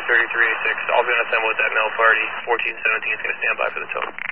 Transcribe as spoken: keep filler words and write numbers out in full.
thirty-three eighty-six. I'll be on assemble with that mail party. fourteen seventeen is going to stand by for the tow.